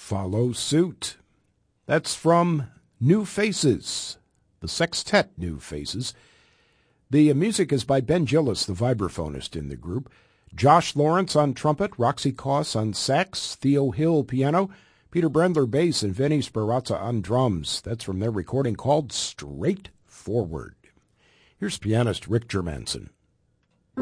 follow suit. That's from New Faces, the sextet New Faces. The music is by Ben Gillis, the vibraphonist in the group, Josh Lawrence on trumpet, Roxy Koss on sax, Theo Hill piano, Peter Brendler bass, and Vinny Sperazza on drums. That's from their recording called Straightforward. Here's pianist Rick Germanson.